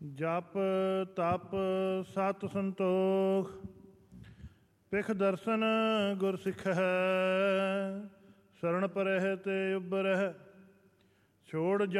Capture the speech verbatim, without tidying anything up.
ਜਪ ਤਪ ਸਤ ਸੰਤੋਖ, ਪਿਖ ਦਰਸ਼ਨ ਗੁਰ ਸਿੱਖੈ। ਸ਼ਰਨ ਪਰਹਿ ਤੇ ਉਬਰਹਿ, ਛੋੜ